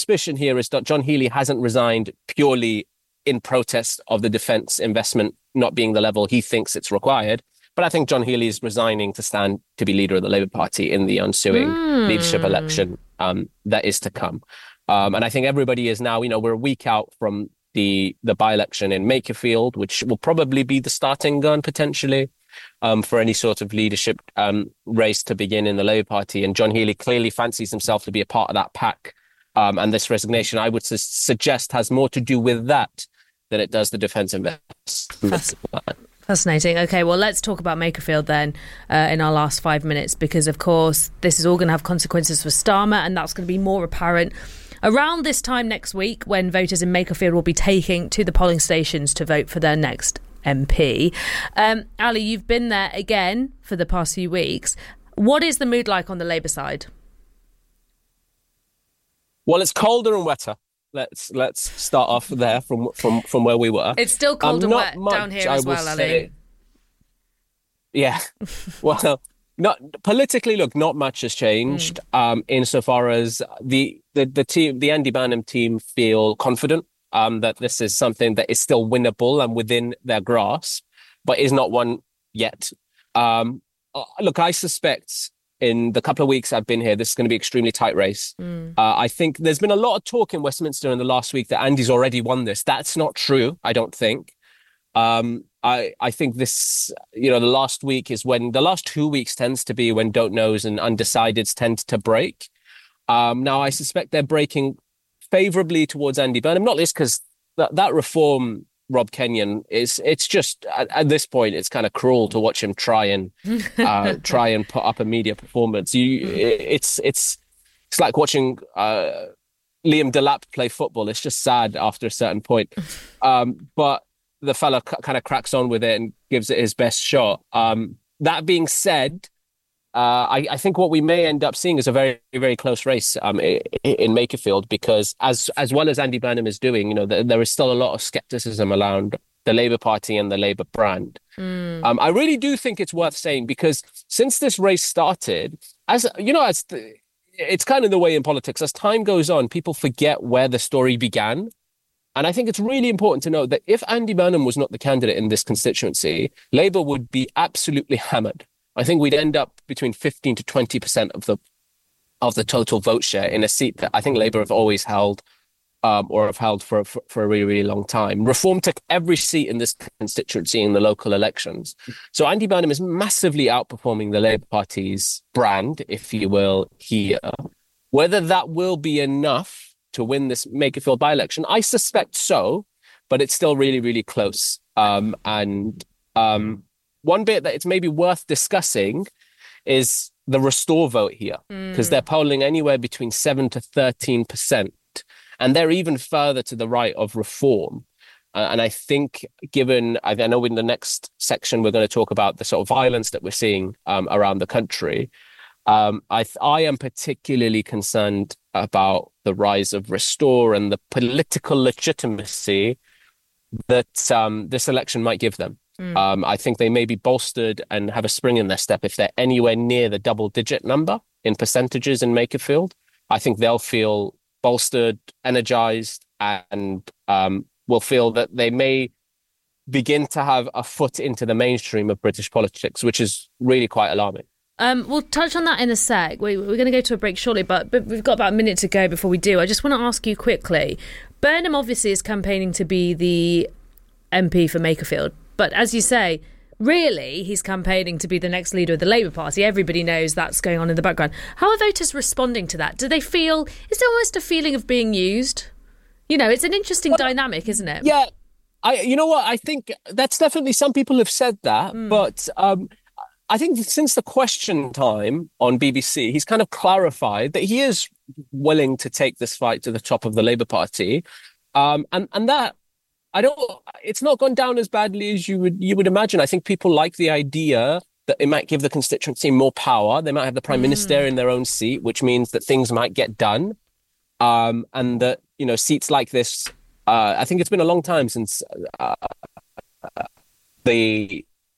suspicion here is that John Healey hasn't resigned purely in protest of the defence investment not being the level he thinks it's required. But I think John Healey is resigning to stand to be leader of the Labour Party in the ensuing leadership election that is to come. And I think everybody is now, we're a week out from the by-election in Makerfield, which will probably be the starting gun potentially for any sort of leadership race to begin in the Labour Party. And John Healey clearly fancies himself to be a part of that pack. And this resignation, I would suggest, has more to do with that than it does the defence investment. Fascinating. Okay, well, let's talk about Makerfield then in our last 5 minutes, because, of course, this is all going to have consequences for Starmer, and that's going to be more apparent around this time next week when voters in Makerfield will be taking to the polling stations to vote for their next MP. Ali, you've been there again for the past few weeks. What is the mood like on the Labour side? Well, it's colder and wetter. Let's start off there from where we were. It's still cold and wet down here as well, Ali. Yeah. Well, not politically. Look, not much has changed. Insofar as the team, the Andy Burnham team, feel confident that this is something that is still winnable and within their grasp, but is not one yet. Look, I suspect in the couple of weeks I've been here, this is going to be an extremely tight race. I think there's been a lot of talk in Westminster in the last week that Andy's already won this. That's not true, I don't think. I think this, the last week is when the last 2 weeks tends to be when don't knows and undecideds tend to break. Now, I suspect they're breaking favourably towards Andy Burnham, not least because that reform, Rob Kenyon, it's just at this point it's kind of cruel to watch him try and put up a media performance. It's like watching Liam Delap play football. It's just sad after a certain point. But the fella kind of cracks on with it and gives it his best shot. That being said, I think what we may end up seeing is a very, very close race in Makerfield, because as well as Andy Burnham is doing, there is still a lot of scepticism around the Labour Party and the Labour brand. I really do think it's worth saying, because since this race started, it's kind of the way in politics, as time goes on, people forget where the story began. And I think it's really important to note that if Andy Burnham was not the candidate in this constituency, Labour would be absolutely hammered. I think we'd end up between 15 to 20% of the total vote share in a seat that I think Labour have always held or have held for a really, really long time. Reform took every seat in this constituency in the local elections. So Andy Burnham is massively outperforming the Labour Party's brand, if you will, here. Whether that will be enough to win this Makerfield by-election, I suspect so, but it's still really, really close. One bit that it's maybe worth discussing is the Restore vote here, because they're polling anywhere between 7 to 13%, and they're even further to the right of Reform. And I think, I know in the next section we're going to talk about the sort of violence that we're seeing around the country. I am particularly concerned about the rise of Restore and the political legitimacy that this election might give them. I think they may be bolstered and have a spring in their step if they're anywhere near the double-digit number in percentages in Makerfield. I think they'll feel bolstered, energised, and will feel that they may begin to have a foot into the mainstream of British politics, which is really quite alarming. We'll touch on that in a sec. We're going to go to a break shortly, but we've got about a minute to go before we do. I just want to ask you quickly. Burnham obviously is campaigning to be the MP for Makerfield, but as you say, really he's campaigning to be the next leader of the Labour Party. Everybody knows that's going on in the background. How are voters responding to that? Do they feel, is there almost a feeling of being used? It's an interesting dynamic, isn't it? Yeah, I think that's definitely, some people have said that, but I think since the Question Time on BBC, he's kind of clarified that he is willing to take this fight to the top of the Labour Party, and that it's not gone down as badly as you would imagine. I think people like the idea that it might give the constituency more power. They might have the Prime Minister in their own seat, which means that things might get done, and that seats like this. I think it's been a long time since the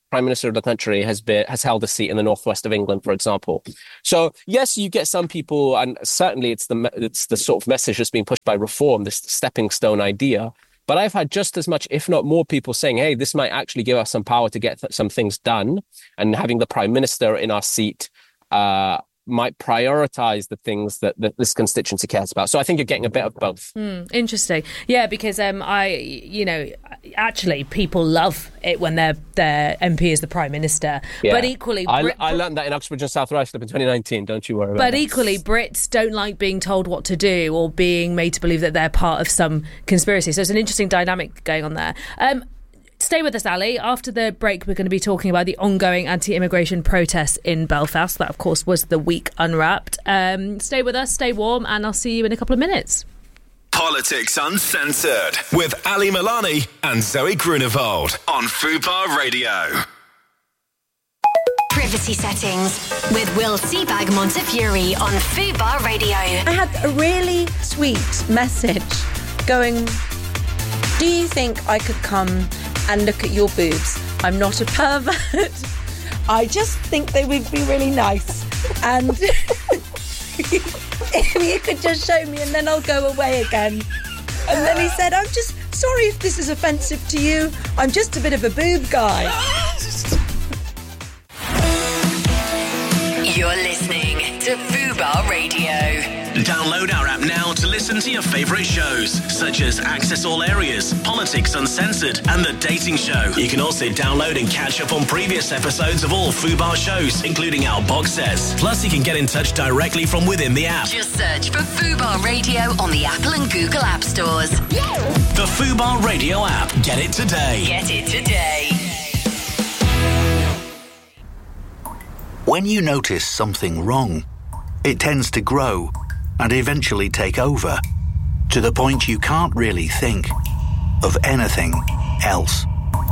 Prime Minister of the country has held a seat in the northwest of England, for example. So yes, you get some people, and certainly it's the sort of message that's being pushed by Reform, this stepping stone idea. But I've had just as much, if not more, people saying, hey, this might actually give us some power to get some things done. And having the Prime Minister in our seat might prioritise the things that this constituency cares about. So I think you're getting a bit of both. Interesting. Yeah, because actually people love it when their MP is the Prime Minister. Yeah. But equally... I learned that in Uxbridge and South Ruislip in 2019, don't you worry about that. But equally, Brits don't like being told what to do or being made to believe that they're part of some conspiracy. So it's an interesting dynamic going on there. Stay with us, Ali. After the break, we're going to be talking about the ongoing anti-immigration protests in Belfast. That, of course, was the week unwrapped. Stay with us, stay warm, and I'll see you in a couple of minutes. Politics Uncensored with Ali Milani and Zoe Grunewald on Fubar Radio. Privacy settings with Will Seabag Montefiore on Fubar Radio. I had a really sweet message going, do you think I could come and look at your boobs? I'm not a pervert. I just think they would be really nice. And if you could just show me and then I'll go away again. And then he said, I'm just sorry if this is offensive to you. I'm just a bit of a boob guy. You're listening to Fubar Radio. Download our app now to listen to your favourite shows, such as Access All Areas, Politics Uncensored, and The Dating Show. You can also download and catch up on previous episodes of all Fubar shows, including our box sets. Plus, you can get in touch directly from within the app. Just search for Fubar Radio on the Apple and Google App Stores. The Fubar Radio app. Get it today. Get it today. When you notice something wrong, it tends to grow and eventually take over, to the point you can't really think of anything else.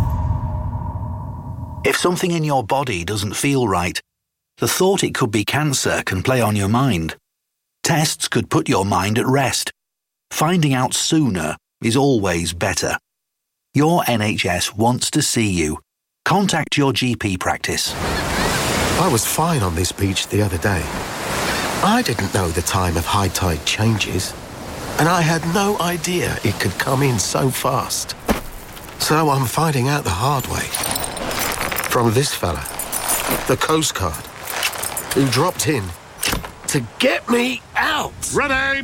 If something in your body doesn't feel right, the thought it could be cancer can play on your mind. Tests could put your mind at rest. Finding out sooner is always better. Your NHS wants to see you. Contact your GP practice. I was fine on this beach the other day. I didn't know the time of high tide changes, and I had no idea it could come in so fast. So I'm finding out the hard way. From this fella, the Coast Guard, who dropped in to get me out. Ready!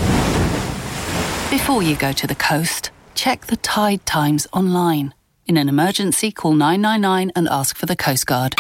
Before you go to the coast, check the tide times online. In an emergency, call 999 and ask for the Coast Guard.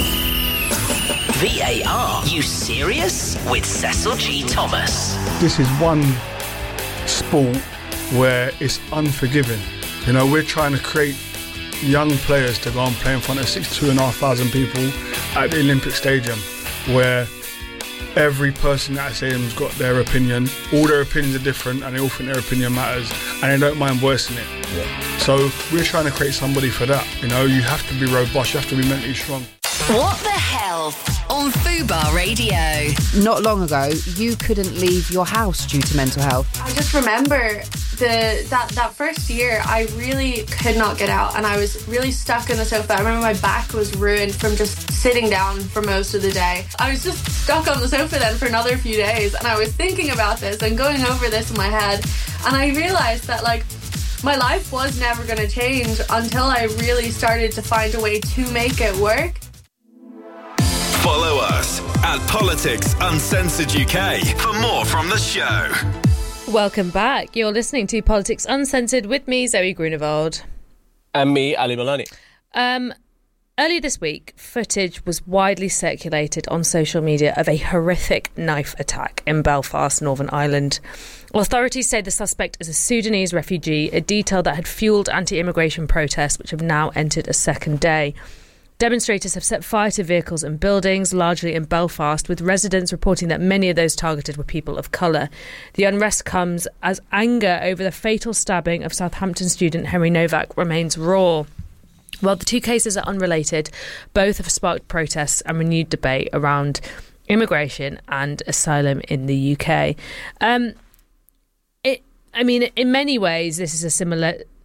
VAR, you serious? With Cecil G. Thomas. This is one sport where it's unforgiving. You know, we're trying to create young players to go and play in front of 62,500 people at the Olympic Stadium, where every person at that stadium's got their opinion. All their opinions are different and they all think their opinion matters and they don't mind voicing it. Yeah. So we're trying to create somebody for that. You know, you have to be robust, you have to be mentally strong. What the Health on Fubar Radio. Not long ago, you couldn't leave your house due to mental health. I just remember that first year, I really could not get out and I was really stuck in the sofa. I remember my back was ruined from just sitting down for most of the day. I was just stuck on the sofa then for another few days and I was thinking about this and going over this in my head, and I realised that, like, my life was never going to change until I really started to find a way to make it work. Follow us at Politics Uncensored UK for more from the show. Welcome back. You're listening to Politics Uncensored with me, Zoe Grunewald. And me, Ali Milani. Earlier this week, footage was widely circulated on social media of a horrific knife attack in Belfast, Northern Ireland. Authorities say the suspect is a Sudanese refugee, a detail that had fuelled anti-immigration protests, which have now entered a second day. Demonstrators have set fire to vehicles and buildings, largely in Belfast, with residents reporting that many of those targeted were people of colour. The unrest comes as anger over the fatal stabbing of Southampton student Henry Novak remains raw. While the two cases are unrelated, both have sparked protests and renewed debate around immigration and asylum in the UK. In many ways, this is a similar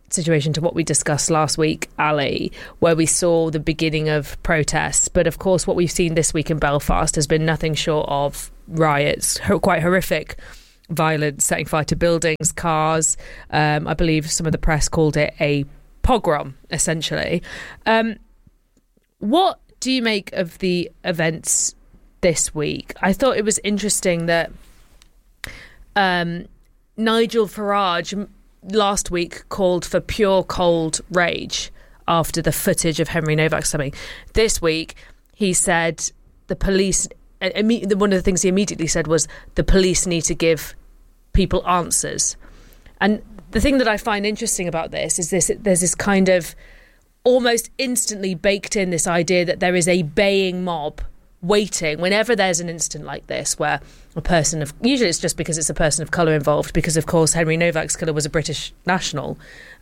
situation to what we discussed last week, Ali, where we saw the beginning of protests. But of course, what we've seen this week in Belfast has been nothing short of riots, quite horrific violence, setting fire to buildings, cars. I believe some of the press called it a pogrom, essentially. What do you make of the events this week? I thought it was interesting that Nigel Farage last week called for pure cold rage after the footage of Henry Novak something. This week, he said the police... One of the things he immediately said was the police need to give people answers. And the thing that I find interesting about this is there's this kind of almost instantly baked in this idea that there is a baying mob waiting whenever there's an incident like this where a person of... Usually it's just because it's a person of colour involved, because, of course, Henry Novak's killer was a British national.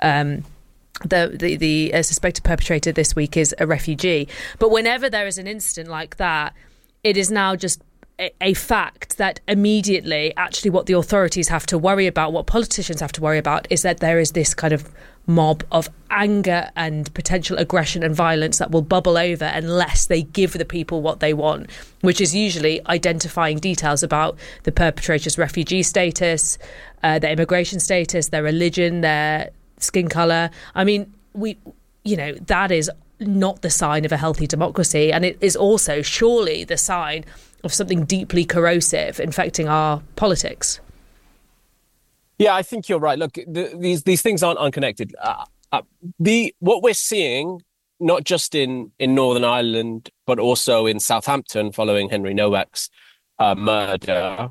The suspected perpetrator this week is a refugee. But whenever there is an incident like that, it is now just a fact that immediately actually what the authorities have to worry about, what politicians have to worry about, is that there is this kind of mob of anger and potential aggression and violence that will bubble over unless they give the people what they want, which is usually identifying details about the perpetrator's refugee status, their immigration status, their religion, their skin colour. I mean, that is not the sign of a healthy democracy, and it is also surely the sign of something deeply corrosive infecting our politics. Yeah, I think you're right. Look, these things aren't unconnected. What we're seeing, not just in Northern Ireland, but also in Southampton following Henry Novak's murder,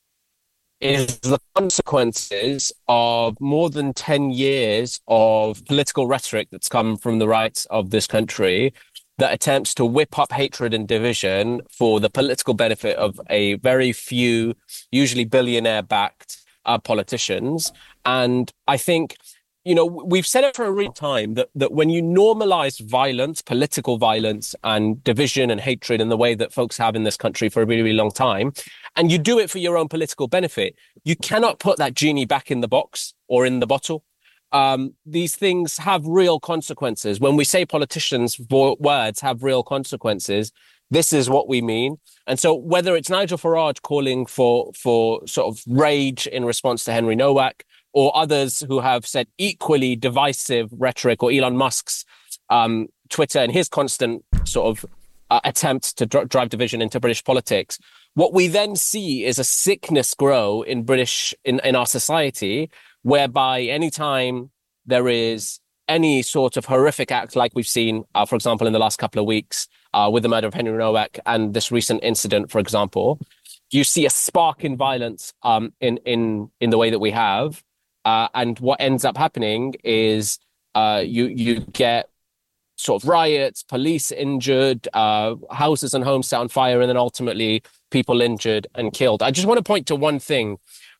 is the consequences of more than 10 years of political rhetoric that's come from the right of this country that attempts to whip up hatred and division for the political benefit of a very few, usually billionaire-backed politicians. And I think, we've said it for a real time that when you normalize violence, political violence and division and hatred in the way that folks have in this country for a really, really long time, and you do it for your own political benefit, you cannot put that genie back in the box or in the bottle. These things have real consequences. When we say politicians' words have real consequences, this is what we mean. And so whether it's Nigel Farage calling for sort of rage in response to Henry Novak, or others who have said equally divisive rhetoric, or Elon Musk's Twitter and his constant sort of attempt to drive division into British politics, what we then see is a sickness grow in our society, whereby anytime there is any sort of horrific act like we've seen, for example, in the last couple of weeks with the murder of Henry Novak and this recent incident, for example, you see a spark in violence in the way that we have. And what ends up happening is you get sort of riots, police injured, houses and homes set on fire, and then ultimately people injured and killed. I just want to point to one thing.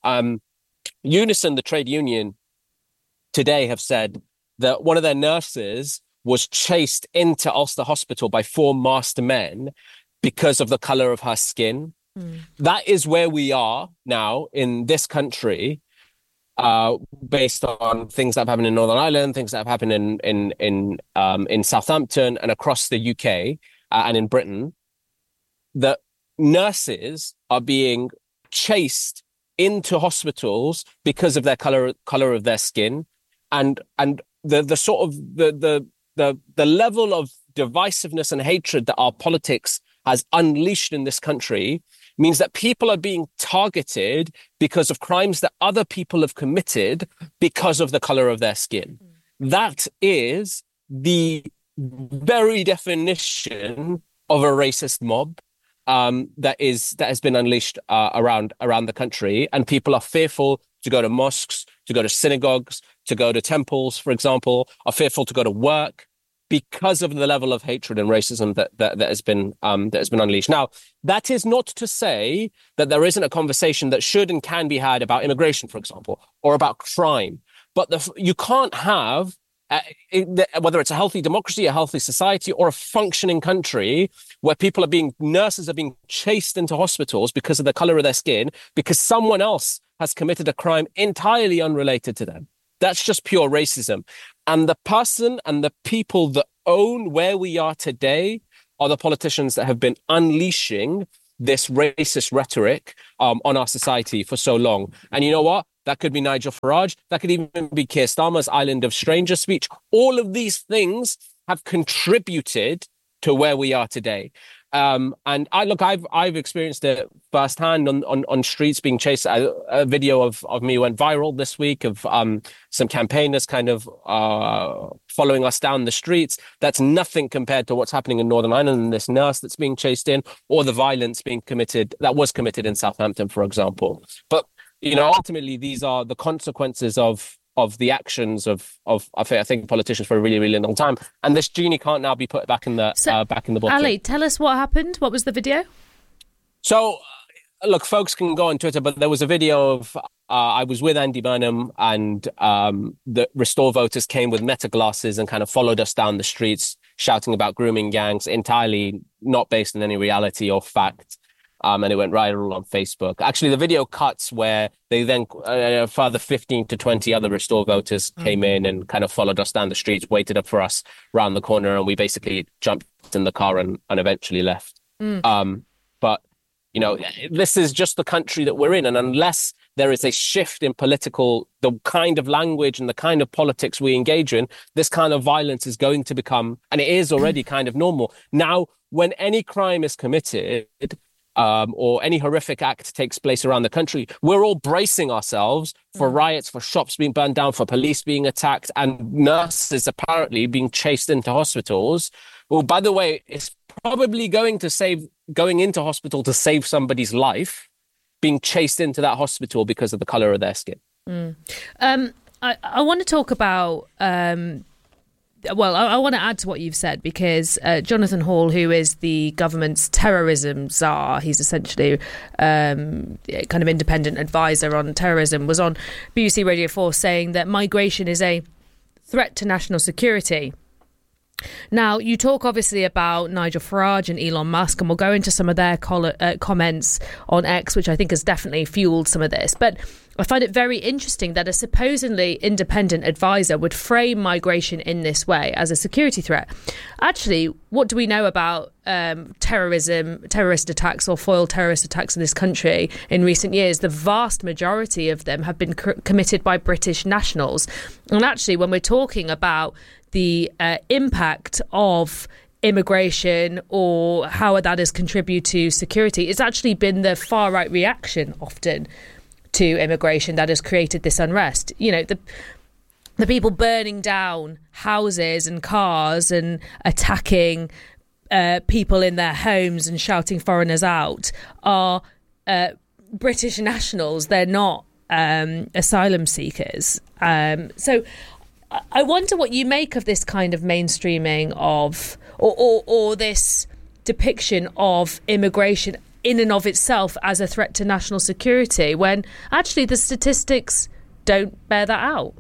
Unison, the trade union, today have said that one of their nurses was chased into Ulster Hospital by 4 masked men because of the colour of her skin. That is where we are now in this country, based on things that have happened in Northern Ireland, things that have happened in Southampton and across the UK and in Britain. That nurses are being chased into hospitals because of their color of their skin, and the sort of the level of divisiveness and hatred that our politics has unleashed in this country means that people are being targeted because of crimes that other people have committed because of the color of their skin. That is the very definition of a racist mob that has been unleashed around the country, and people are fearful to go to mosques, to go to synagogues, to go to temples, for example, are fearful to go to work because of the level of hatred and racism that has been unleashed. Now, that is not to say that there isn't a conversation that should and can be had about immigration, for example, or about crime. But you can't have, whether it's a healthy democracy, a healthy society, or a functioning country where nurses are being chased into hospitals because of the color of their skin, because someone else has committed a crime entirely unrelated to them. That's just pure racism. And the person and the people that own where we are today are the politicians that have been unleashing this racist rhetoric on our society for so long. And you know what? That could be Nigel Farage. That could even be Keir Starmer's Island of Stranger speech. All of these things have contributed to where we are today. And I've experienced it firsthand on streets being chased. A video of me went viral this week of some campaigners kind of following us down the streets. That's nothing compared to what's happening in Northern Ireland and this nurse that's being chased in, or the violence that was committed in Southampton, for example. But ultimately, these are the consequences of the actions of I think politicians for a really, really long time. And this genie can't now be put back in the bottle. Ali, tell us what happened. What was the video? So, look, folks can go on Twitter, but there was a video of I was with Andy Burnham, and the Restore voters came with Meta glasses and kind of followed us down the streets, shouting about grooming gangs, entirely not based on any reality or fact. And it went viral on Facebook. Actually, the video cuts where they then further 15 to 20 other Restore voters came in and kind of followed us down the streets, waited up for us around the corner, and we basically jumped in the car and eventually left. But, this is just the country that we're in. And unless there is a shift in the kind of language and the kind of politics we engage in, this kind of violence is going to become, and it is already kind of normal. Now, when any crime is committed, or any horrific act takes place around the country, we're all bracing ourselves for riots, for shops being burned down, for police being attacked, and nurses apparently being chased into hospitals. Well, by the way, it's probably going into hospital to save somebody's life, being chased into that hospital because of the colour of their skin. I want to talk about... I want to add to what you've said, because Jonathan Hall, who is the government's terrorism czar, he's essentially kind of independent advisor on terrorism, was on BBC Radio 4 saying that migration is a threat to national security. Now, you talk obviously about Nigel Farage and Elon Musk, and we'll go into some of their comments on X, which I think has definitely fueled some of this. But I find it very interesting that a supposedly independent advisor would frame migration in this way as a security threat. Actually, what do we know about terrorist attacks or foiled terrorist attacks in this country in recent years? The vast majority of them have been committed by British nationals. And actually, when we're talking about the impact of immigration or how that has contributed to security, it's actually been the far-right reaction often to immigration that has created this unrest. The people burning down houses and cars and attacking people in their homes and shouting foreigners out are British nationals. They're not asylum seekers. So I wonder what you make of this kind of mainstreaming of or this depiction of immigration in and of itself as a threat to national security, when actually the statistics don't bear that out.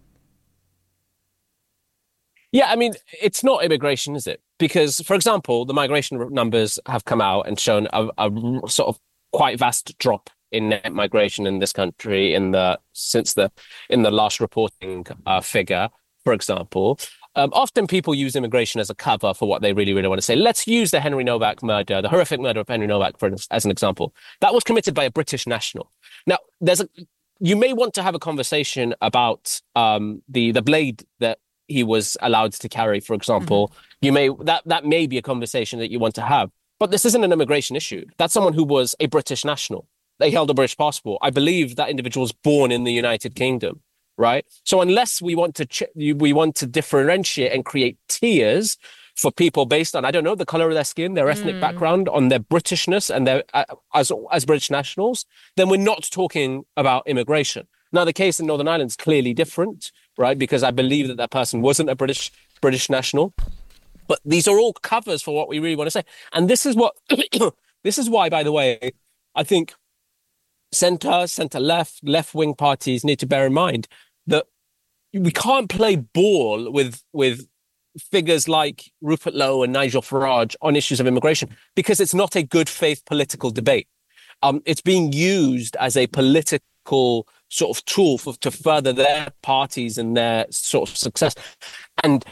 Yeah, I mean, it's not immigration, is it? Because, for example, the migration numbers have come out and shown a sort of quite vast drop in net migration in this country in the last reporting figure, for example. Often people use immigration as a cover for what they really, really want to say. Let's use the Henry Novak murder, the horrific murder of Henry Novak, as an example. That was committed by a British national. Now, you may want to have a conversation about the blade that he was allowed to carry, for example. That may be a conversation that you want to have. But this isn't an immigration issue. That's someone who was a British national. They held a British passport. I believe that individual was born in the United Kingdom, right? So unless we want to differentiate and create tiers for people based on, I don't know, the color of their skin, their ethnic background, on their Britishness and their as British nationals, then we're not talking about immigration. Now, the case in Northern Ireland is clearly different, right? Because I believe that person wasn't a British national. But these are all covers for what we really want to say. And this is why, by the way, I think centre-left, left-wing parties need to bear in mind that we can't play ball with figures like Rupert Lowe and Nigel Farage on issues of immigration, because it's not a good faith political debate. It's being used as a political sort of tool to further their parties and their sort of success. And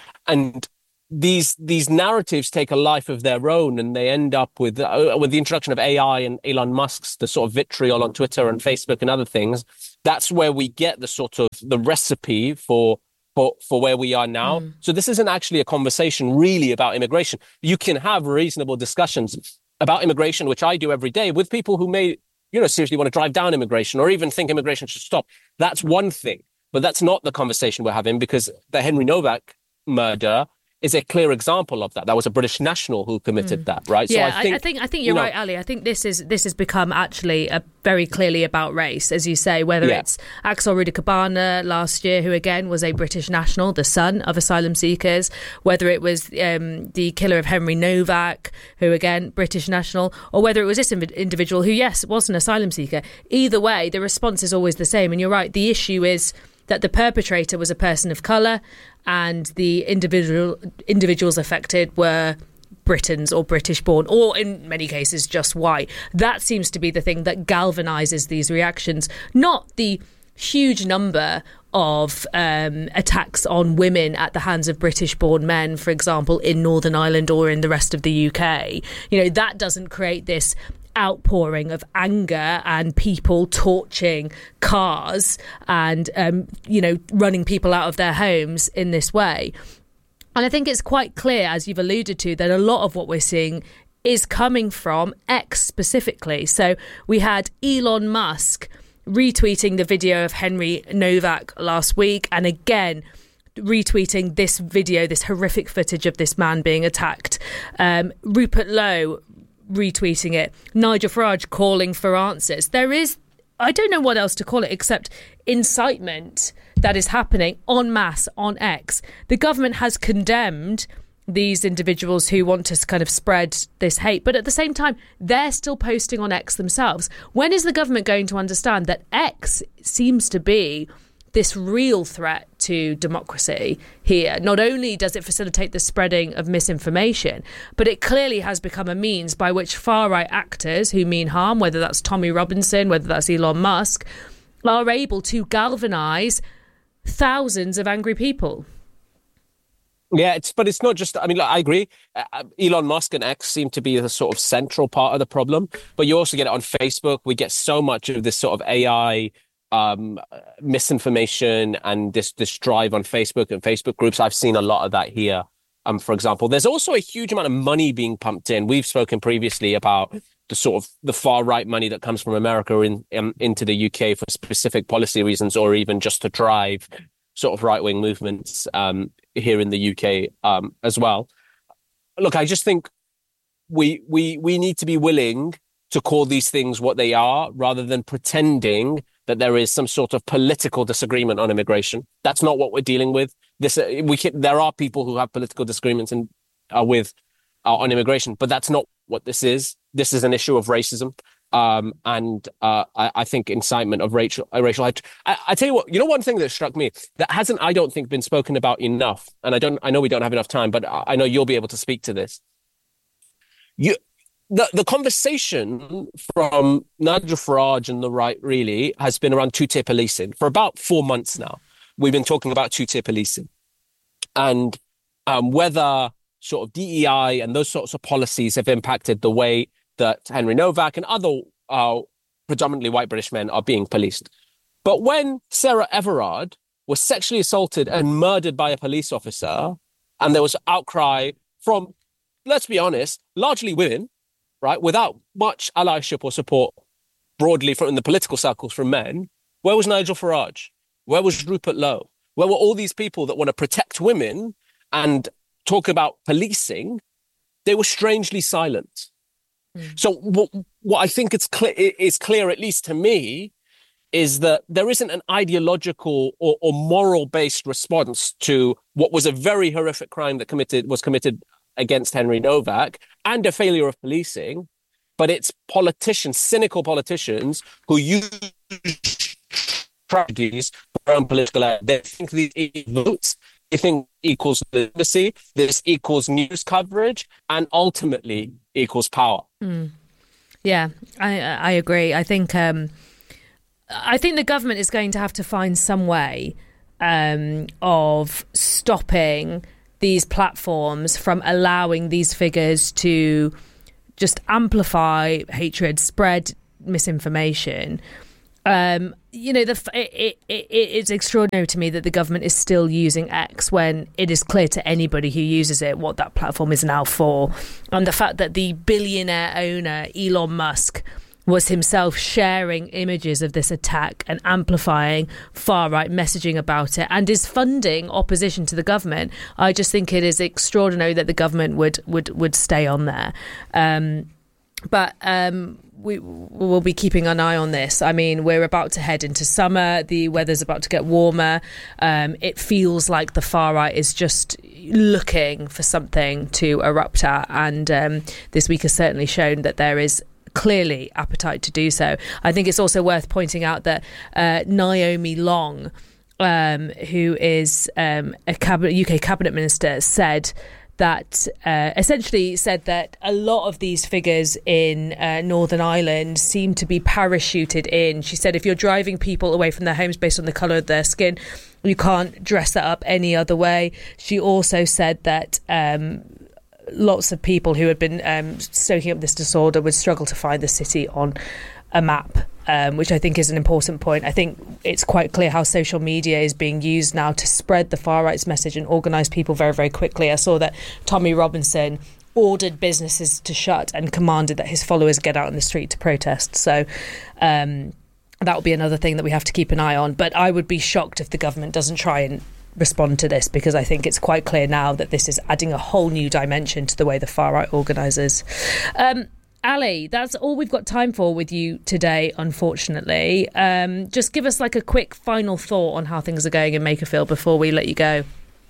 these narratives take a life of their own, and they end up with the introduction of AI and Elon Musk's the sort of vitriol on Twitter and Facebook and other things. That's where we get the sort of the recipe for where we are now. So this isn't actually a conversation really about immigration. You can have reasonable discussions about immigration, which I do every day, with people who may, seriously want to drive down immigration or even think immigration should stop. That's one thing, but that's not the conversation we're having, because the Henry Novak murder is a clear example of that. That was a British national who committed that, right? Yeah, so I think you're right, Ali. I think this has become actually very clearly about race, as you say, whether it's Axel Rudikabana last year, who again was a British national, the son of asylum seekers, whether it was the killer of Henry Novak, who again, British national, or whether it was this individual who, yes, was an asylum seeker. Either way, the response is always the same. And you're right, the issue is that the perpetrator was a person of colour and the individuals affected were Britons or British born, or in many cases just white. That seems to be the thing that galvanises these reactions, not the huge number of attacks on women at the hands of British born men, for example, in Northern Ireland or in the rest of the UK. That doesn't create this outpouring of anger and people torching cars and running people out of their homes in this way. And I think it's quite clear, as you've alluded to, that a lot of what we're seeing is coming from X specifically. So we had Elon Musk retweeting the video of Henry Novak last week, and again retweeting this video, this horrific footage of this man being attacked. Rupert Lowe retweeting it, Nigel Farage calling for answers. There is, I don't know what else to call it except incitement that is happening en masse on X. The government has condemned these individuals who want to kind of spread this hate, but at the same time, they're still posting on X themselves. When is the government going to understand that X seems to be this real threat to democracy here? Not only does it facilitate the spreading of misinformation, but it clearly has become a means by which far-right actors who mean harm, whether that's Tommy Robinson, whether that's Elon Musk, are able to galvanise thousands of angry people. Yeah, but it's not just, I agree. Elon Musk and X seem to be the sort of central part of the problem, but you also get it on Facebook. We get so much of this sort of AI misinformation and this drive on Facebook and Facebook groups. I've seen a lot of that here. For example, there's also a huge amount of money being pumped in. We've spoken previously about the sort of the far right money that comes from America into the UK for specific policy reasons, or even just to drive sort of right wing movements here in the UK as well. Look, I just think we need to be willing to call these things what they are, rather than pretending that there is some sort of political disagreement on immigration. That's not what we're dealing with. There are people who have political disagreements on immigration, but that's not what this is. This is an issue of racism, and I think incitement of racial hatred. I tell you what, one thing that struck me that hasn't, I don't think, been spoken about enough, and I know we don't have enough time, but I know you'll be able to speak to this. The conversation from Nigel Farage and the right really has been around two-tier policing for about 4 months now. We've been talking about two-tier policing and whether sort of DEI and those sorts of policies have impacted the way that Henry Novak and other predominantly white British men are being policed. But when Sarah Everard was sexually assaulted and murdered by a police officer, and there was outcry from, let's be honest, largely women, right, without much allyship or support broadly from the political circles from men, where was Nigel Farage? Where was Rupert Lowe? Where were all these people that want to protect women and talk about policing? They were strangely silent. So what I think is clear, at least to me, is that there isn't an ideological or moral-based response to what was a very horrific crime that was committed against Henry Novak and a failure of policing, but it's cynical politicians who use tragedies for their own political end. They think these votes, they think equals legitimacy, this equals news coverage, and ultimately equals power. Yeah, I agree. I think I think the government is going to have to find some way of stopping these platforms from allowing these figures to just amplify hatred, spread misinformation. It's extraordinary to me that the government is still using X when it is clear to anybody who uses it what that platform is now for. And the fact that the billionaire owner, Elon Musk, was himself sharing images of this attack and amplifying far-right messaging about it and is funding opposition to the government. I just think it is extraordinary that the government would stay on there. But we will be keeping an eye on this. I mean, we're about to head into summer. The weather's about to get warmer. It feels like the far right is just looking for something to erupt at. And this week has certainly shown that there is clearly appetite to do so. I think it's also worth pointing out that Naomi Long, who is a UK cabinet minister, said that essentially said that a lot of these figures in Northern Ireland seem to be parachuted in. She said if you're driving people away from their homes based on the colour of their skin, you can't dress that up any other way. She also said that lots of people who had been stoking up this disorder would struggle to find the city on a map, which I think is an important point. I think it's quite clear how social media is being used now to spread the far right's message and organise people very, very quickly. I saw that Tommy Robinson ordered businesses to shut and commanded that his followers get out on the street to protest. So that will be another thing that we have to keep an eye on. But I would be shocked if the government doesn't try and respond to this, because I think it's quite clear now that this is adding a whole new dimension to the way the far right organises. Ali, that's all we've got time for with you today, unfortunately. Just give us like a quick final thought on how things are going in Makerfield before we let you go.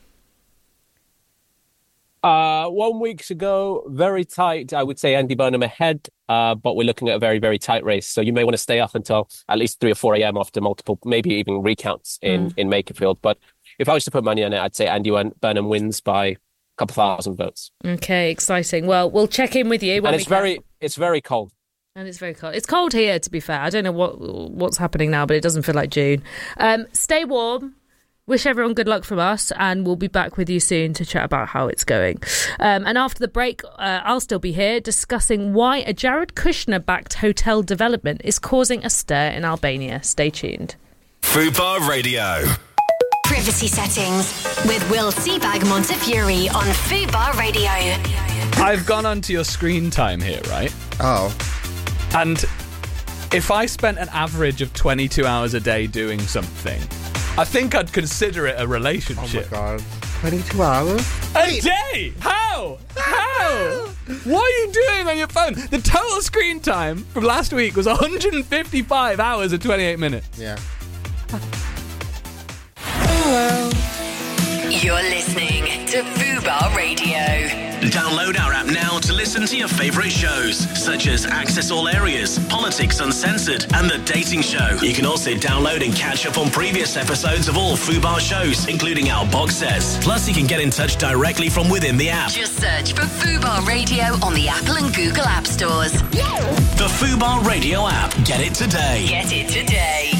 1 week to go, very tight. I would say Andy Burnham ahead, but we're looking at a very, very tight race. So you may want to stay up until at least 3 or 4 a.m. after multiple, maybe even recounts in Makerfield. But if I was to put money on it, I'd say Andy Burnham wins by a couple thousand votes. Okay, exciting. Well, we'll check in with you. And it's very cold. And it's very cold. It's cold here, to be fair. I don't know what's happening now, but it doesn't feel like June. Stay warm. Wish everyone good luck from us, and we'll be back with you soon to chat about how it's going. And after the break, I'll still be here discussing why a Jared Kushner-backed hotel development is causing a stir in Albania. Stay tuned. Fubar Radio. Privacy settings with Will Seabag Montefiore on Fubar Radio. I've gone onto your screen time here, right? Oh. And if I spent an average of 22 hours a day doing something, I think I'd consider it a relationship. Oh my God. 22 hours? A day? How? What are you doing on your phone? The total screen time from last week was 155 hours and 28 minutes. Yeah. You're listening to Fubar Radio. Download our app now to listen to your favourite shows, such as Access All Areas, Politics Uncensored, and The Dating Show. You can also download and catch up on previous episodes of all Fubar shows, including our box sets. Plus, you can get in touch directly from within the app. Just search for Fubar Radio on the Apple and Google App Stores. The Fubar Radio app. Get it today. Get it today.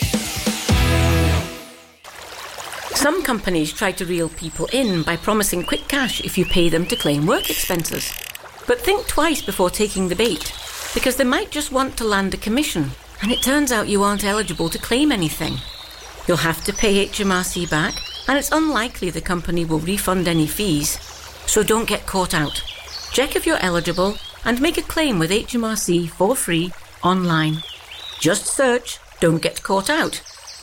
Some companies try to reel people in by promising quick cash if you pay them to claim work expenses. But think twice before taking the bait, because they might just want to land a commission, and it turns out you aren't eligible to claim anything. You'll have to pay HMRC back, and it's unlikely the company will refund any fees. So don't get caught out. Check if you're eligible and make a claim with HMRC for free online. Just search "Don't Get Caught Out."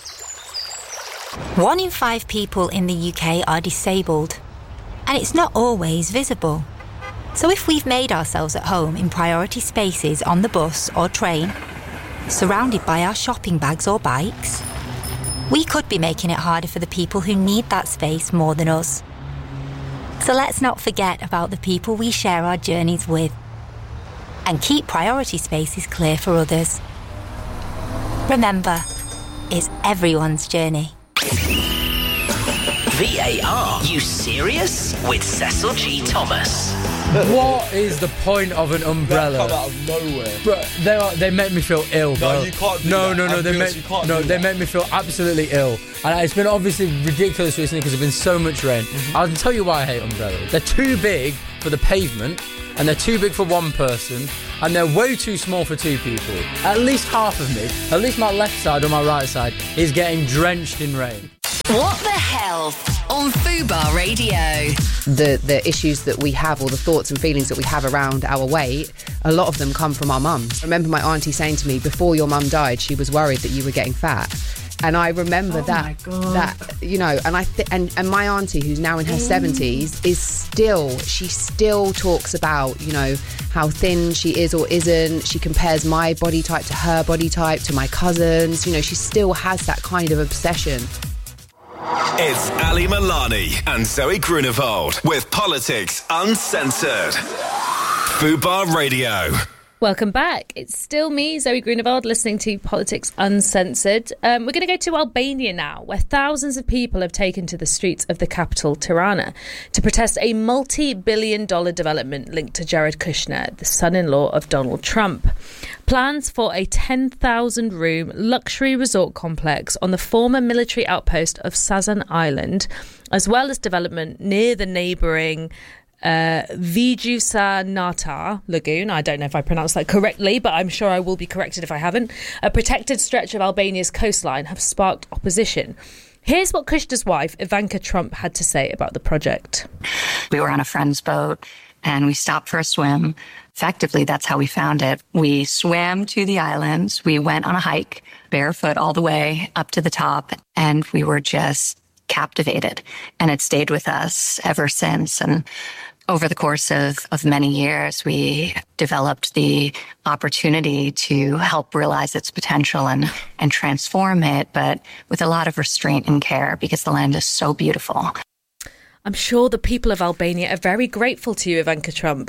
1 in 5 people in the UK are disabled, and it's not always visible. So if we've made ourselves at home in priority spaces on the bus or train, surrounded by our shopping bags or bikes, we could be making it harder for the people who need that space more than us. So let's not forget about the people we share our journeys with, and keep priority spaces clear for others. Remember, it's everyone's journey. VAR, you serious? With Cecil G. Thomas. What is the point of an umbrella? That come out of nowhere. Bro, they make me feel ill, bro. No, you can't do no, that. No, they make me feel absolutely ill. And it's been obviously ridiculous recently because there's been so much rain. I'll tell you why I hate umbrellas. They're too big for the pavement, and they're too big for one person, and they're way too small for two people. At least half of me, at least my left side or my right side, is getting drenched in rain. What the hell on Fubar Radio? The issues that we have, or the thoughts and feelings that we have around our weight, a lot of them come from our mums. I remember my auntie saying to me, before your mum died, she was worried that you were getting fat. And I remember that, you know, and and my auntie, who's now in her 70s, she still talks about, you know, how thin she is or isn't. She compares my body type to her body type, to my cousins. You know, she still has that kind of obsession. It's Ali Milani and Zoe Grunewald with Politics Uncensored. Fubar Radio. Welcome back. It's still me, Zoe Grunewald, listening to Politics Uncensored. We're going to go to Albania now, where thousands of people have taken to the streets of the capital, Tirana, to protest a multi-billion-dollar development linked to Jared Kushner, the son-in-law of Donald Trump. Plans for a 10,000-room luxury resort complex on the former military outpost of Sazan Island, as well as development near the neighbouring Vijusanata Lagoon. I don't know if I pronounced that correctly, but I'm sure I will be corrected if I haven't. A protected stretch of Albania's coastline have sparked opposition. Here's what Kushner's wife, Ivanka Trump, had to say about the project. We were on a friend's boat and we stopped for a swim. Effectively, that's how we found it. We swam to the islands. We went on a hike, barefoot all the way up to the top, and we were just captivated. And it stayed with us ever since. And over the course of many years, we developed the opportunity to help realize its potential and transform it, but with a lot of restraint and care because the land is so beautiful. I'm sure the people of Albania are very grateful to you, Ivanka Trump.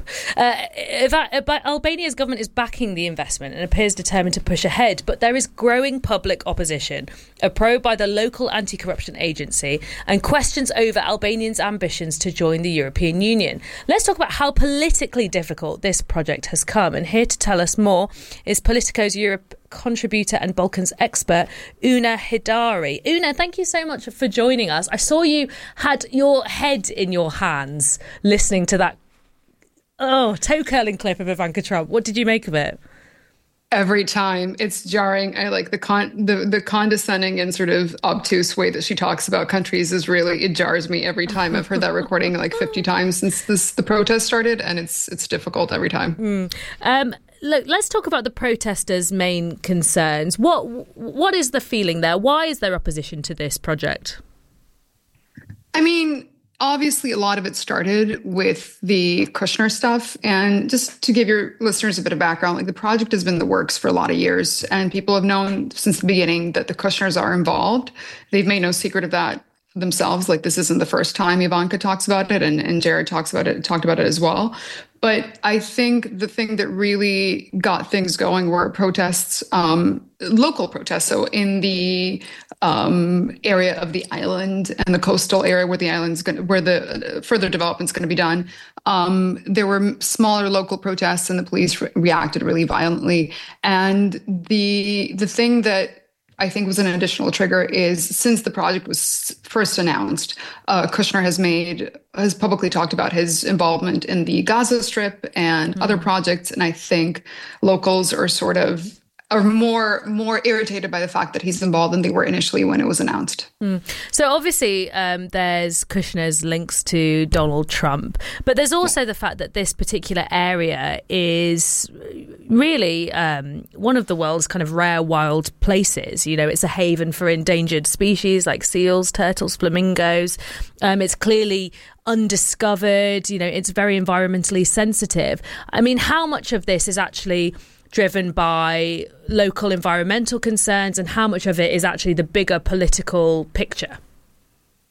Albania's government is backing the investment and appears determined to push ahead, but there is growing public opposition, a probe by the local anti-corruption agency, and questions over Albanians' ambitions to join the European Union. Let's talk about how politically difficult this project has come. And here to tell us more is Politico's Europe contributor and Balkans expert, Una Hidari. Una, thank you so much for joining us. I saw you had your head in your hands listening to that toe-curling clip of Ivanka Trump. What did you make of it? Every time it's jarring. I like the condescending and sort of obtuse way that she talks about countries it jars me every time. I've heard that recording like 50 times since the protest started, and it's difficult every time. Look, let's talk about the protesters' main concerns. What is the feeling there? Why is there opposition to this project? I mean, obviously, a lot of it started with the Kushner stuff. And just to give your listeners a bit of background, like the project has been in the works for a lot of years, and people have known since the beginning that the Kushners are involved. They've made no secret of that themselves. Like, this isn't the first time Ivanka talks about it, and Jared talked about it as well. But I think the thing that really got things going were protests, local protests. So in the area of the island and the coastal area where where the further development's going to be done, there were smaller local protests, and the police reacted really violently. And the thing that I think was an additional trigger is, since the project was first announced, Kushner has publicly talked about his involvement in the Gaza Strip and other projects. And I think locals are more irritated by the fact that he's involved than they were initially when it was announced. So obviously there's Kushner's links to Donald Trump, but there's also the fact that this particular area is really one of the world's kind of rare wild places. You know, it's a haven for endangered species like seals, turtles, flamingos. It's clearly undiscovered. You know, it's very environmentally sensitive. I mean, how much of this is actually driven by local environmental concerns, and how much of it is actually the bigger political picture?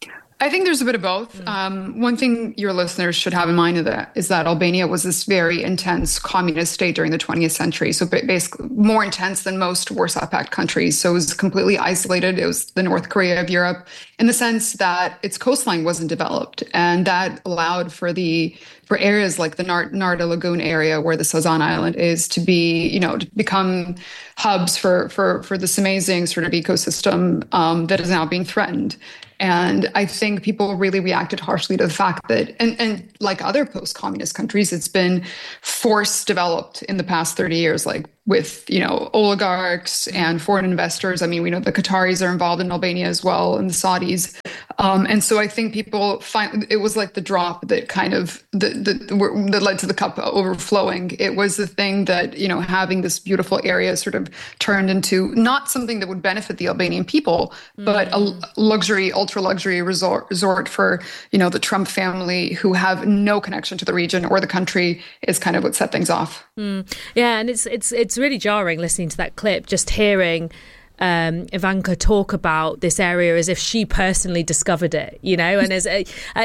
I think there's a bit of both. One thing your listeners should have in mind is that Albania was this very intense communist state during the 20th century. So basically more intense than most Warsaw Pact countries. So it was completely isolated. It was the North Korea of Europe in the sense that its coastline wasn't developed. And that allowed for areas like the Narda Lagoon area where the Sazan Island is to be, to become hubs for this amazing sort of ecosystem that is now being threatened. And I think people really reacted harshly to the fact that, and like other post-communist countries, it's been force developed in the past 30 years, like with, oligarchs and foreign investors. I mean, we know the Qataris are involved in Albania as well, and the Saudis. And so I think people find it was like the drop that kind of that led to the cup overflowing. It was the thing that, having this beautiful area sort of turned into not something that would benefit the Albanian people, but a ultra luxury resort for, the Trump family who have no connection to the region or the country is kind of what set things off. Yeah, and it's really jarring listening to that clip, just hearing Ivanka talk about this area as if she personally discovered it, and as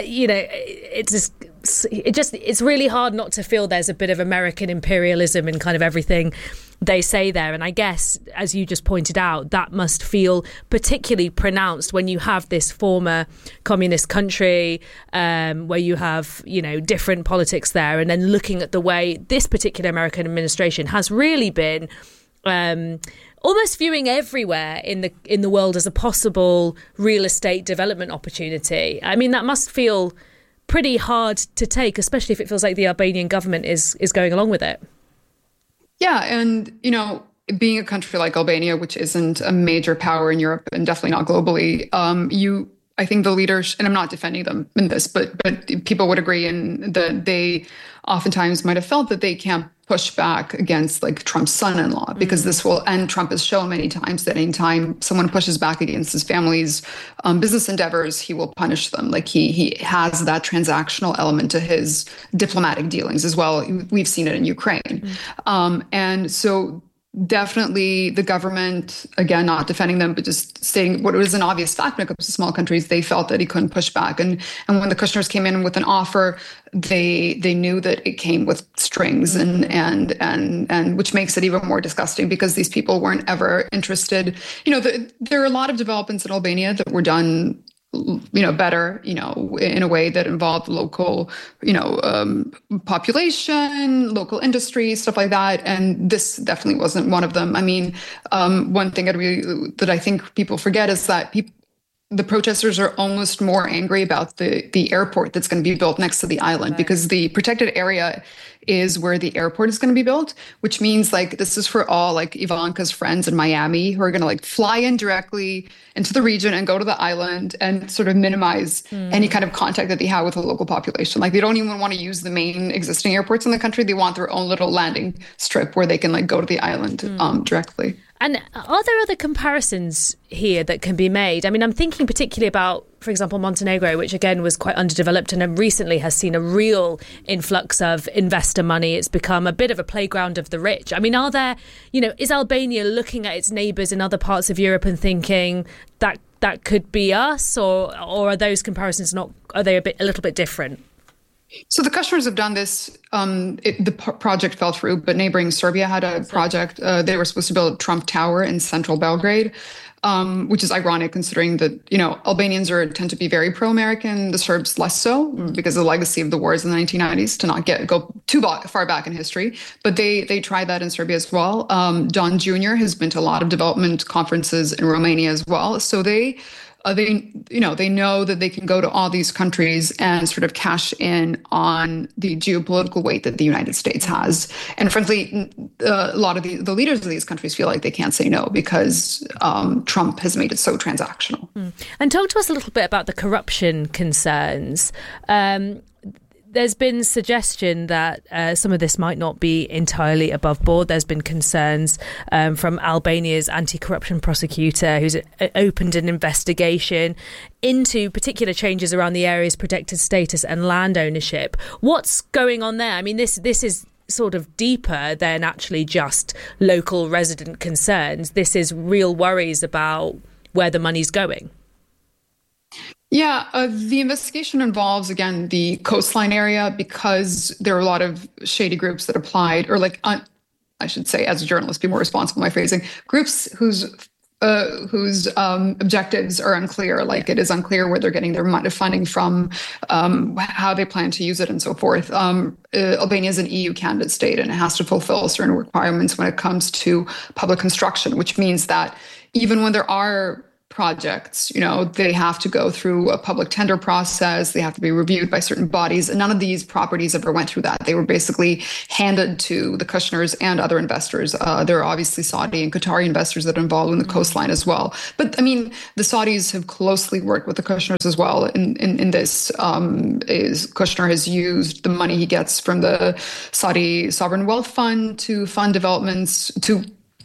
it's really hard not to feel there's a bit of American imperialism in kind of everything they say there. And I guess, as you just pointed out, that must feel particularly pronounced when you have this former communist country where you have, different politics there, and then looking at the way this particular American administration has really been almost viewing everywhere in the world as a possible real estate development opportunity. I mean, that must feel pretty hard to take, especially if it feels like the Albanian government is going along with it. Yeah, and being a country like Albania, which isn't a major power in Europe and definitely not globally, I think the leaders, and I'm not defending them in this, but people would agree in that they oftentimes might have felt that they can't push back against like Trump's son-in-law, because this will, and Trump has shown many times that anytime someone pushes back against his family's business endeavors, he will punish them. Like he has that transactional element to his diplomatic dealings as well. We've seen it in Ukraine. And so definitely the government, again, not defending them, but just stating what was an obvious fact when it comes to small countries, they felt that he couldn't push back. And when the Kushners came in with an offer, they knew that it came with strings and which makes it even more disgusting, because these people weren't ever interested. There are a lot of developments in Albania that were done better, in a way that involved local, population, local industry, stuff like that. And this definitely wasn't one of them. I mean, one thing that I think people forget is that the protesters are almost more angry about the airport that's going to be built next to the island, because the protected area is where the airport is going to be built, which means like this is for all like Ivanka's friends in Miami who are going to like fly in directly into the region and go to the island and sort of minimize any kind of contact that they have with the local population. Like they don't even want to use the main existing airports in the country. They want their own little landing strip where they can like go to the island directly. And are there other comparisons here that can be made? I mean, I'm thinking particularly about, for example, Montenegro, which again was quite underdeveloped and recently has seen a real influx of investor money. It's become a bit of a playground of the rich. I mean, are there, is Albania looking at its neighbours in other parts of Europe and thinking that could be us, or are those comparisons are they a little bit different? So the Kushners have done this. The project fell through, but neighboring Serbia had a project. They were supposed to build a Trump Tower in central Belgrade, which is ironic considering that, Albanians tend to be very pro-American, the Serbs less so, because of the legacy of the wars in the 1990s, to not go too far back in history. But they tried that in Serbia as well. Don Jr. has been to a lot of development conferences in Romania as well. So they know that they can go to all these countries and sort of cash in on the geopolitical weight that the United States has. And frankly, a lot of the leaders of these countries feel like they can't say no because Trump has made it so transactional. And talk to us a little bit about the corruption concerns. There's been suggestion that some of this might not be entirely above board. There's been concerns from Albania's anti-corruption prosecutor, who's opened an investigation into particular changes around the area's protected status and land ownership. What's going on there? I mean, this is sort of deeper than actually just local resident concerns. This is real worries about where the money's going. Yeah, the investigation involves, again, the coastline area because there are a lot of shady groups that applied, or like, I should say, as a journalist, be more responsible in my phrasing, groups whose objectives are unclear. Like it is unclear where they're getting their funding from, how they plan to use it, and so forth. Albania is an EU candidate state, and it has to fulfill certain requirements when it comes to public construction, which means that even when there are projects, they have to go through a public tender process. They have to be reviewed by certain bodies. And none of these properties ever went through that. They were basically handed to the Kushners and other investors. There are obviously Saudi and Qatari investors that are involved in the coastline as well. But I mean, the Saudis have closely worked with the Kushners as well in this. Kushner has used the money he gets from the Saudi Sovereign Wealth Fund to fund developments, to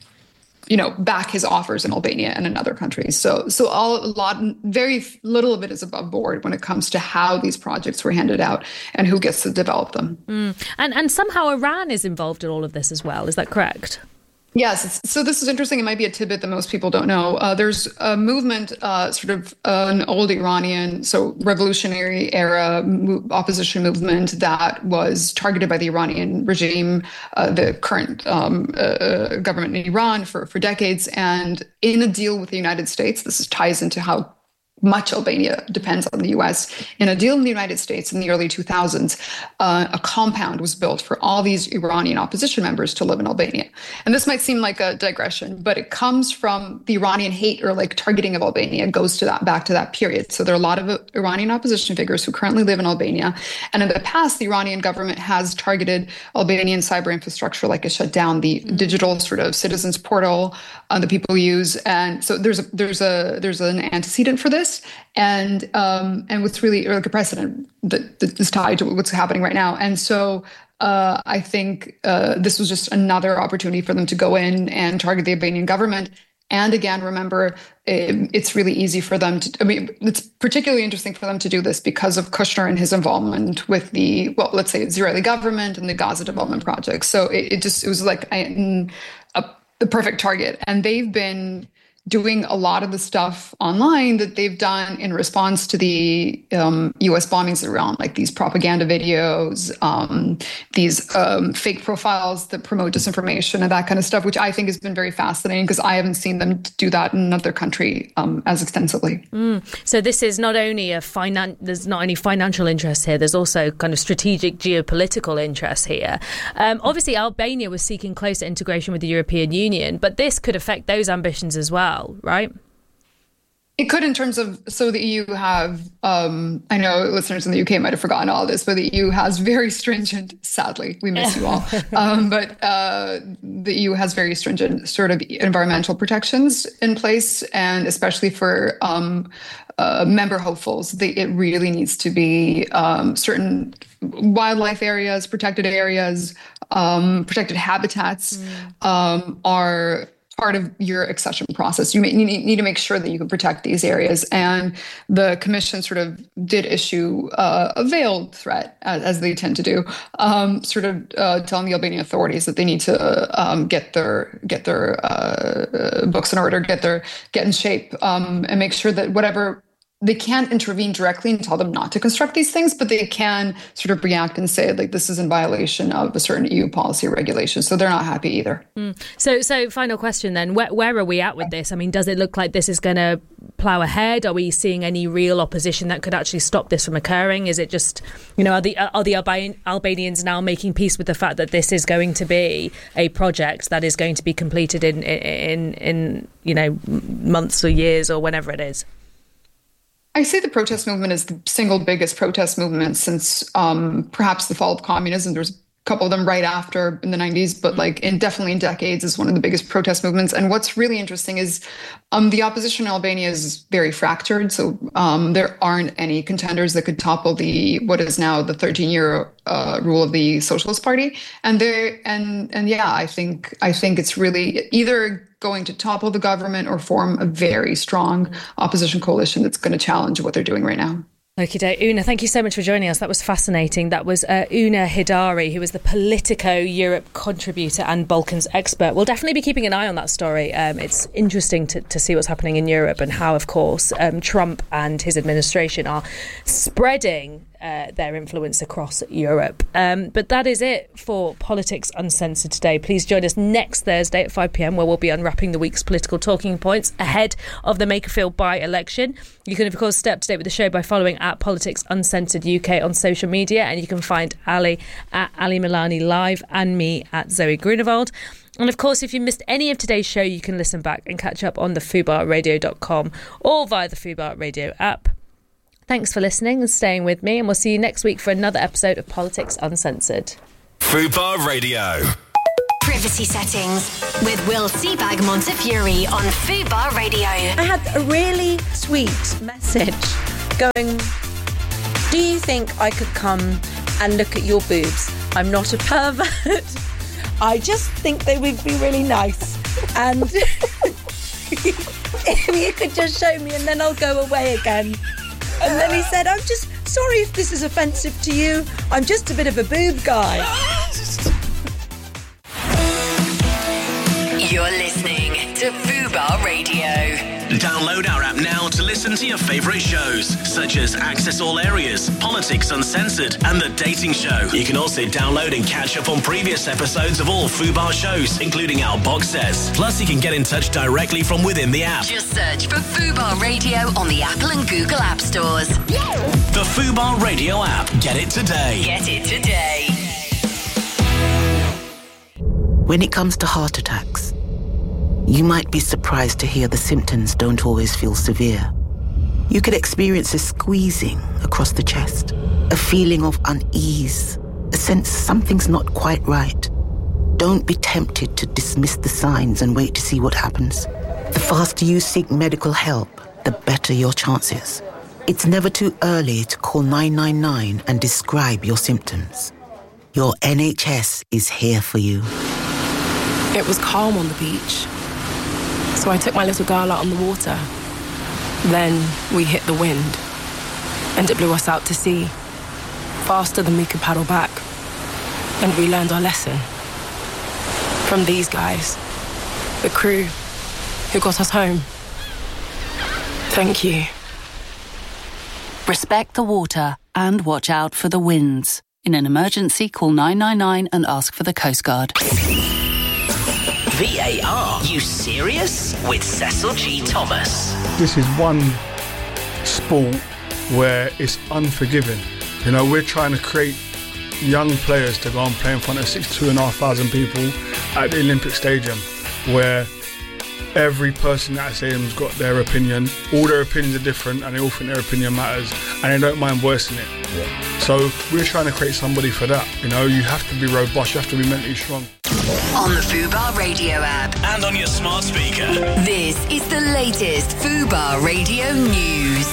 back his offers in Albania and in other countries. So very little of it is above board when it comes to how these projects were handed out and who gets to develop them. And somehow Iran is involved in all of this as well. Is that correct? Yes. So this is interesting. It might be a tidbit that most people don't know. There's a movement, sort of an old Iranian, so revolutionary era opposition movement that was targeted by the Iranian regime, the current government in Iran for decades. And in a deal with the United States, this ties into how much Albania depends on the U.S. In a deal in the United States in the early 2000s, a compound was built for all these Iranian opposition members to live in Albania. And this might seem like a digression, but it comes from the Iranian hate or like targeting of Albania goes to back to that period. So there are a lot of Iranian opposition figures who currently live in Albania. And in the past, the Iranian government has targeted Albanian cyber infrastructure, like it shut down the digital sort of citizens portal that people use. And so there's an antecedent for this. And what's really like a precedent that is tied to what's happening right now. And so I think this was just another opportunity for them to go in and target the Albanian government. And again, remember, it's really easy for them to, it's particularly interesting for them to do this because of Kushner and his involvement with the, let's say Israeli government and the Gaza development project. So it was like the perfect target. And they've been doing a lot of the stuff online that they've done in response to the U.S. bombings around, like these propaganda videos, these fake profiles that promote disinformation and that kind of stuff, which I think has been very fascinating because I haven't seen them do that in another country as extensively. So this is not only there's not only financial interest here, there's also kind of strategic geopolitical interest here. Obviously, Albania was seeking closer integration with the European Union, but this could affect those ambitions as well. Right? It could in terms of, so the EU have, I know listeners in the UK might have forgotten all this, but the EU has very stringent, sadly, we miss you all, but the EU has very stringent sort of environmental protections in place, and especially for member hopefuls, it really needs to be certain wildlife areas, protected habitats are part of your accession process. You need to make sure that you can protect these areas. And the Commission sort of did issue a veiled threat, as they tend to do, sort of telling the Albanian authorities that they need to get their books in order, get in shape, and make sure that whatever. They can't intervene directly and tell them not to construct these things, but they can sort of react and say, like, this is in violation of a certain EU policy or regulation. So they're not happy either. So final question then, where are we at with this? I mean, does it look like this is going to plough ahead? Are we seeing any real opposition that could actually stop this from occurring? Is it just, are the Albanians now making peace with the fact that this is going to be a project that is going to be completed in months or years or whenever it is? I say the protest movement is the single biggest protest movement since perhaps the fall of communism. There's a couple of them right after in the 90s, but definitely in decades is one of the biggest protest movements. And what's really interesting is the opposition in Albania is very fractured. So there aren't any contenders that could topple what is now the 13-year rule of the Socialist Party. And I think it's really either going to topple the government or form a very strong opposition coalition that's going to challenge what they're doing right now. Okie Una, thank you so much for joining us. That was fascinating. That was Una Hidari, who is the Politico Europe contributor and Balkans expert. We'll definitely be keeping an eye on that story. It's interesting to see what's happening in Europe and how, of course, Trump and his administration are spreading their influence across Europe. But that is it for Politics Uncensored today. Please join us next Thursday at 5 p.m, where we'll be unwrapping the week's political talking points ahead of the Makerfield by-election. You can, of course, stay up to date with the show by following at Politics Uncensored UK on social media, and you can find Ali at Ali Milani Live and me at Zoe Grunewald. And of course, if you missed any of today's show, you can listen back and catch up on the FUBARadio.com or via the Fubar Radio app. Thanks for listening and staying with me, and we'll see you next week for another episode of Politics Uncensored. Fubar Radio. Privacy Settings with Will Seabag Montefiore on Fubar Radio. I had a really sweet message going, do you think I could come and look at your boobs? I'm not a pervert. I just think they would be really nice. And if you could just show me and then I'll go away again. And then he said, I'm just sorry if this is offensive to you. I'm just a bit of a boob guy. You're listening to Fubar Radio. Download our app now to listen to your favourite shows, such as Access All Areas, Politics Uncensored, and The Dating Show. You can also download and catch up on previous episodes of all Fubar shows, including our box sets. Plus, you can get in touch directly from within the app. Just search for Fubar Radio on the Apple and Google App Stores. The Fubar Radio app. Get it today. Get it today. When it comes to heart attacks, you might be surprised to hear the symptoms don't always feel severe. You could experience a squeezing across the chest, a feeling of unease, a sense something's not quite right. Don't be tempted to dismiss the signs and wait to see what happens. The faster you seek medical help, the better your chances. It's never too early to call 999 and describe your symptoms. Your NHS is here for you. It was calm on the beach, so I took my little girl out on the water. Then we hit the wind, and it blew us out to sea, faster than we could paddle back. And we learned our lesson from these guys, the crew who got us home. Thank you. Respect the water and watch out for the winds. In an emergency, call 999 and ask for the Coast Guard. VAR, you serious? With Cecil G. Thomas. This is one sport where it's unforgiving. You know, we're trying to create young players to go and play in front of 62,500 people at the Olympic Stadium, where every person at that stadium's got their opinion. All their opinions are different and they all think their opinion matters and they don't mind voicing it. Yeah. So we're trying to create somebody for that. You know, you have to be robust, you have to be mentally strong. On the Fubar Radio app. And on your smart speaker. This is the latest Fubar Radio news.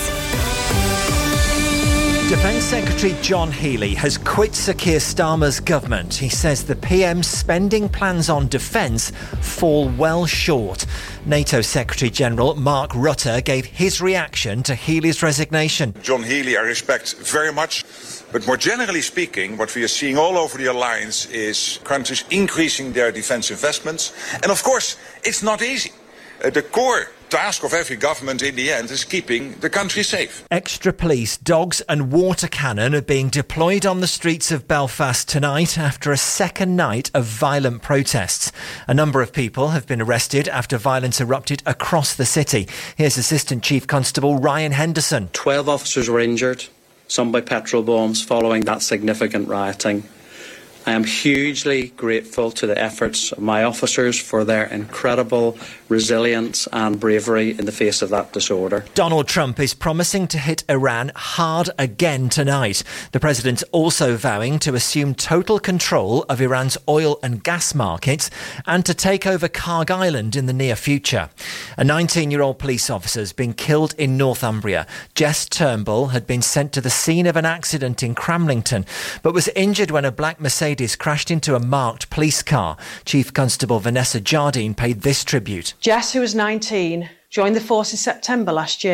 Defence Secretary John Healey has quit Sir Keir Starmer's government. He says the PM's spending plans on defence fall well short. NATO Secretary-General Mark Rutte gave his reaction to Healey's resignation. John Healey I respect very much, but more generally speaking, what we are seeing all over the alliance is countries increasing their defence investments. And of course, it's not easy. The core task of every government in the end is keeping the country safe. Extra police, dogs and water cannon are being deployed on the streets of Belfast tonight after a second night of violent protests. A number of people have been arrested after violence erupted across the city. Here's Assistant Chief Constable Ryan Henderson. 12 officers were injured, some by petrol bombs, following that significant rioting. I am hugely grateful to the efforts of my officers for their incredible resilience and bravery in the face of that disorder. Donald Trump is promising to hit Iran hard again tonight. The president also vowing to assume total control of Iran's oil and gas markets and to take over Karg Island in the near future. A 19-year-old police officer has been killed in Northumbria. Jess Turnbull had been sent to the scene of an accident in Cramlington, but was injured when a black Mercedes crashed into a marked police car. Chief Constable Vanessa Jardine paid this tribute. Jess, who was 19, joined the force in September last year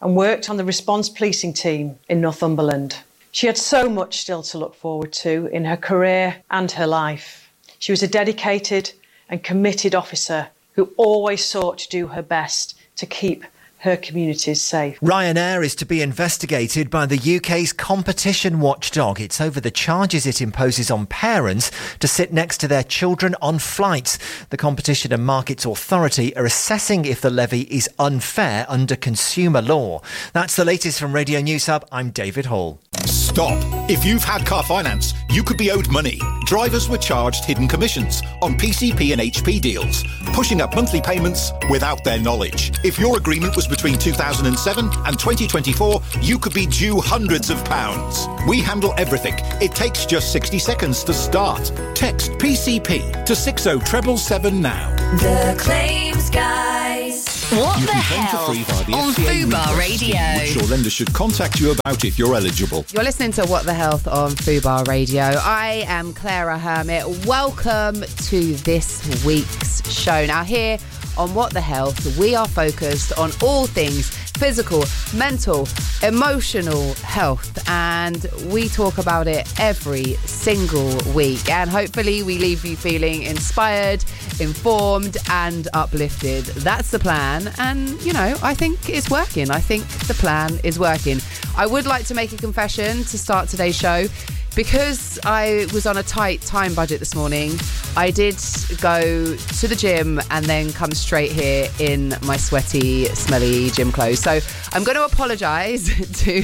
and worked on the response policing team in Northumberland. She had so much still to look forward to in her career and her life. She was a dedicated and committed officer who always sought to do her best to keep her communities safe. Ryanair is to be investigated by the UK's competition watchdog. It's over the charges it imposes on parents to sit next to their children on flights. The Competition and Markets Authority are assessing if the levy is unfair under consumer law. That's the latest from Radio News Hub. I'm David Hall. Stop. If you've had car finance, you could be owed money. Drivers were charged hidden commissions on PCP and HP deals, pushing up monthly payments without their knowledge. If your agreement was between 2007 and 2024, you could be due hundreds of pounds. We handle everything. It takes just 60 seconds to start. Text PCP to 60777 now. The Claims Guys. What you the can claim hell? for free via the On FCA Fubar resource scheme, Radio. which your lender should contact you about if you're eligible. You're listening to What the Health on Fubar Radio. I am Clara Hermit. Welcome to this week's show. Now here on What the Health, we are focused on all things physical, mental, emotional health, and we talk about it every single week. And hopefully we leave you feeling inspired, informed and uplifted. That's the plan. And, you know, I think it's working. I think the plan is working. I would like to make a confession to start today's show. Because I was on a tight time budget this morning, I did go to the gym and then come straight here in my sweaty, smelly gym clothes. So I'm going to apologise to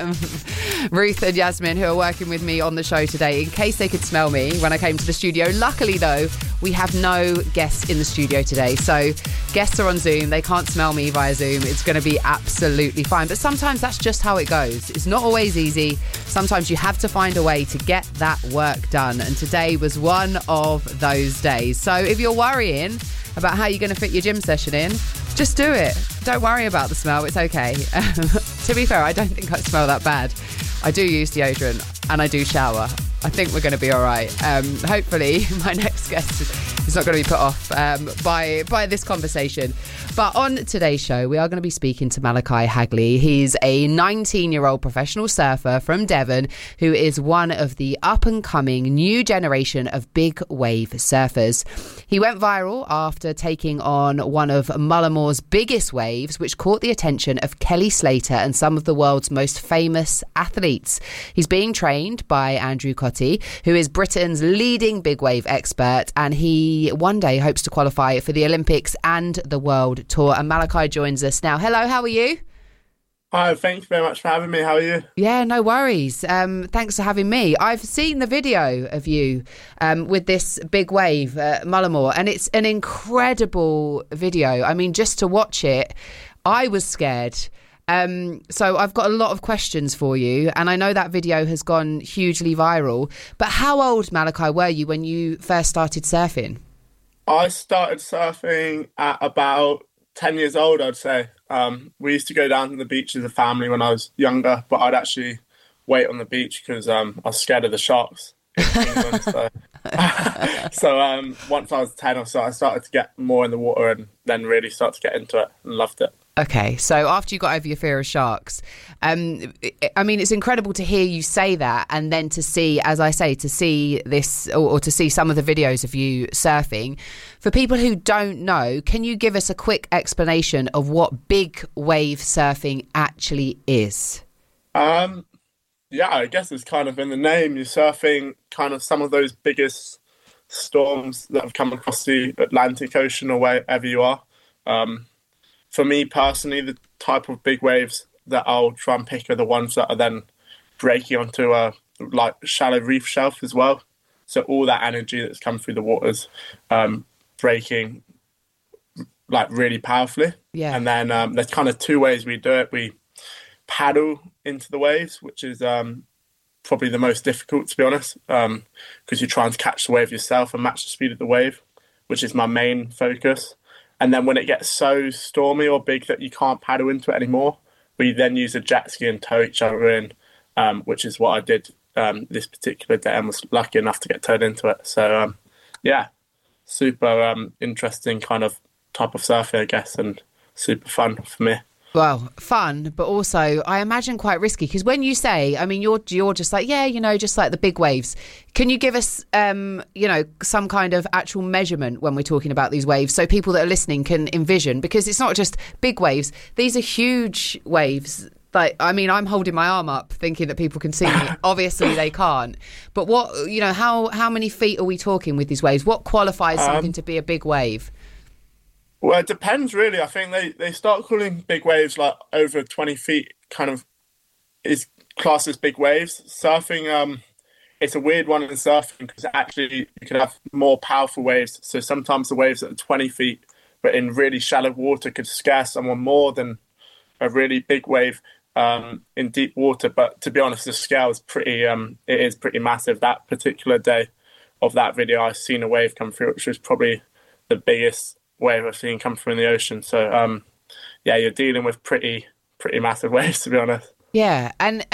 Ruth and Yasmin, who are working with me on the show today, in case they could smell me when I came to the studio. Luckily, though, we have no guests in the studio today. So guests are on Zoom. They can't smell me via Zoom. It's going to be absolutely fine. But sometimes that's just how it goes. It's not always easy. Sometimes you have to find a way to get that work done, and today was one of those days. So if you're worrying about how you're going to fit your gym session in, just do it. Don't worry about the smell, it's okay. To be fair, I don't think I smell that bad. I do use deodorant and I do shower. I think we're going to be all right. Hopefully my next guest is not going to be put off by this conversation. But on today's show, we are going to be speaking to Malachi Hagley. He's a 19-year-old professional surfer from Devon who is one of the up-and-coming new generation of big wave surfers. He went viral after taking on one of Mullamore's biggest waves, which caught the attention of Kelly Slater and some of the world's most famous athletes. He's being trained by Andrew Cotty, who is Britain's leading big wave expert, and he one day hopes to qualify for the Olympics and the World Tour. And Malachi joins us now. Hello, how are you? Hi, thank you very much for having me. How are you? Yeah, no worries. Thanks for having me. I've seen the video of you with this big wave, Mullamore, and it's an incredible video. I mean, just to watch it, I was scared. So I've got a lot of questions for you, and I know that video has gone hugely viral. But how old, Malachi, were you when you first started surfing? I started surfing at about 10 years old, I'd say. We used to go down to the beach as a family when I was younger, but I'd actually wait on the beach because I was scared of the sharks in England. So once I was 10 or so, I started to get more in the water and then really started to get into it and loved it. Okay, so after you got over your fear of sharks, I mean, it's incredible to hear you say that, and then to see, as I say, to see this or to see some of the videos of you surfing. For people who don't know, can you give us a quick explanation of what big wave surfing actually is? Yeah, I guess it's kind of in the name. You're surfing kind of some of those biggest storms that have come across the Atlantic Ocean or wherever you are. For me personally, the type of big waves that I'll try and pick are the ones that are then breaking onto a like shallow reef shelf as well. So all that energy that's come through the waters, breaking like really powerfully. Yeah. And then there's kind of two ways we do it. We paddle into the waves, which is probably the most difficult, to be honest, because you're trying to catch the wave yourself and match the speed of the wave, which is my main focus. And then when it gets so stormy or big that you can't paddle into it anymore, we then use a jet ski and tow each other in, which is what I did this particular day and was lucky enough to get towed into it. So, yeah, super interesting kind of type of surfing, I guess, and super fun for me. Well, fun, but also I imagine quite risky, because when you say, I mean, you're just like, yeah, you know, just like the big waves. Can you give us, you know, some kind of actual measurement when we're talking about these waves, so people that are listening can envision? Because it's not just big waves; these are huge waves. Like, I mean, I'm holding my arm up thinking that people can see me. Obviously, they can't. But what, you know, how many feet are we talking with these waves? What qualifies something to be a big wave? Well, it depends, really. I think they start calling big waves like over 20 feet kind of is classed as big waves. Surfing, it's a weird one in surfing because actually you can have more powerful waves. So sometimes the waves that are 20 feet, but in really shallow water, could scare someone more than a really big wave in deep water. But to be honest, the scale is pretty massive. That particular day of that video, I seen a wave come through, which was probably the biggest wave I've seen come through in the ocean. So yeah, you're dealing with pretty massive waves, to be honest. Yeah, and